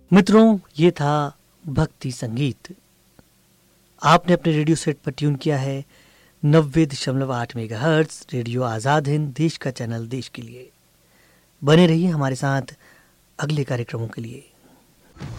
मित्रों, ये था भक्ति संगीत। आपने अपने रेडियो सेट पर ट्यून किया है 90.8 मेगाहर्ट्ज रेडियो आजाद हिंद, देश का चैनल, देश के लिए। बने रहिए हमारे साथ अगले कार्यक्रमों के लिए।